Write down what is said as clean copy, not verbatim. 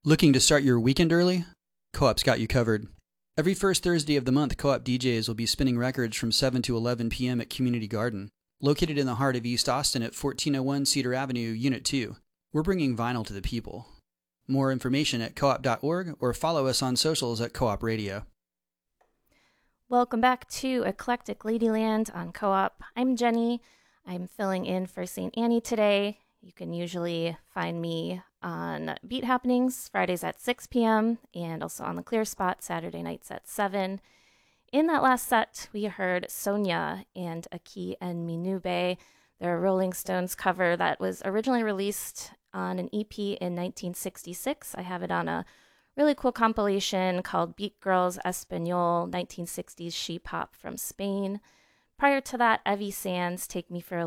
Looking to start your weekend early? Co-op's got you covered. Every first Thursday of the month, Co-op DJs will be spinning records from 7 to 11 p.m. at Community Garden, located in the heart of East Austin at 1401 Cedar Avenue, Unit 2. We're bringing vinyl to the people. More information at coop.org or follow us on socials at Co-op Radio. Welcome back to Eclectic Ladyland on Co-op. I'm Jenny. I'm filling in for St. Annie today. You can usually find me on Beat Happenings Fridays at 6 p.m. and also on the Clear Spot Saturday nights at 7. In that last set, we heard Sonia and Aki and Minube, their Rolling Stones cover that was originally released on an EP in 1966. I have it on a really cool compilation called Beat Girls Espanol, 1960s She Pop from Spain. Prior to that, Evie Sands, Take Me for a